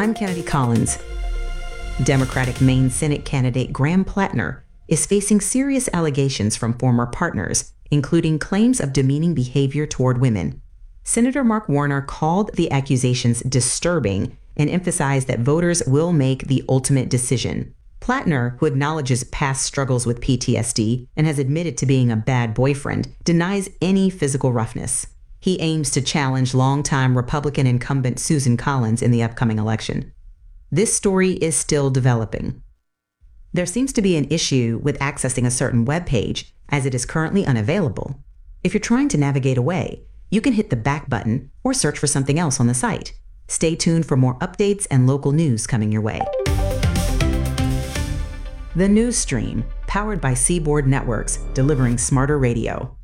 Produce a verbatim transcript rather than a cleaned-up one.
I'm Kennedy Collins. Democratic Maine Senate candidate Graham Plattner is facing serious allegations from former partners, including claims of demeaning behavior toward women. Senator Mark Warner called the accusations disturbing and emphasized that voters will make the ultimate decision. Plattner, who acknowledges past struggles with P T S D and has admitted to being a bad boyfriend, denies any physical roughness. He aims to challenge longtime Republican incumbent Susan Collins in the upcoming election. This story is still developing. There seems to be an issue with accessing a certain web page, as it is currently unavailable. If you're trying to navigate away, you can hit the back button or search for something else on the site. Stay tuned for more updates and local news coming your way. The News Stream, powered by Seaboard Networks, delivering smarter radio.